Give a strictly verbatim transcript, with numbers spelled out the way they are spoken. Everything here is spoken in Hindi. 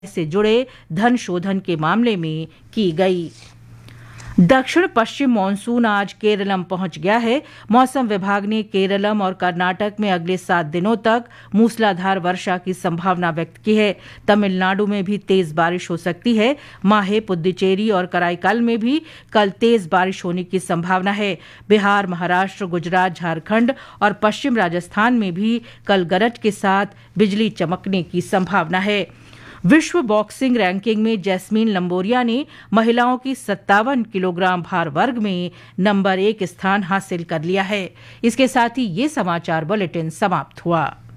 से जुड़े धन शोधन के मामले में की गई। दक्षिण पश्चिम मानसून आज केरलम पहुंच गया है। मौसम विभाग ने केरलम और कर्नाटक में अगले सात दिनों तक मूसलाधार वर्षा की संभावना व्यक्त की है। तमिलनाडु में भी तेज बारिश हो सकती है। माहे, पुद्दुचेरी और कराईकल में भी कल तेज बारिश होने की संभावना है। बिहार, महाराष्ट्र, गुजरात, झारखंड और पश्चिम राजस्थान में भी कल गरज के साथ बिजली चमकने की संभावना है। विश्व बॉक्सिंग रैंकिंग में जैस्मीन लंबोरिया ने महिलाओं की सत्तावन किलोग्राम भार वर्ग में नंबर एक स्थान हासिल कर लिया है। इसके साथ ही ये समाचार बुलेटिन समाप्त हुआ।